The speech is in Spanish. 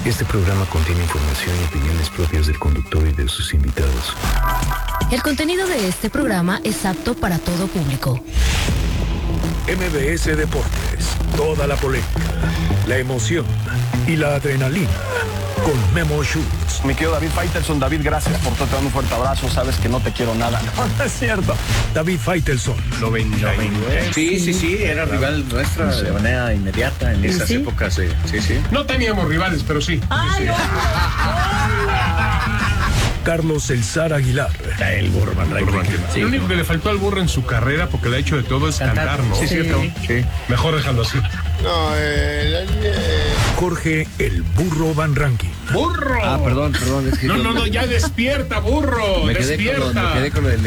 Este programa contiene información y opiniones propias del conductor y de sus invitados. El contenido de este programa es apto para todo público. MBS Deportes, toda la polémica, la emoción y la adrenalina con Memo Schutz. Mi querido David Faitelson, David, gracias por todo, te mando un fuerte abrazo, sabes que no te quiero nada. No es cierto. David Faitelson. 99. Sí, era rival nuestra de manera inmediata en esas épocas. Sí. No teníamos rivales, pero sí. Carlos El Zar Aguilar. El burro Van Rankin. Sí. Lo único que le faltó al burro en su carrera, porque le ha hecho de todo, es cantar, ¿no? Sí, cierto. Sí. Mejor déjalo así. Jorge El Burro Van Rankin. ¡Burro! Perdón. Es que No, ya despierta, burro. me quedé despierta. con lo del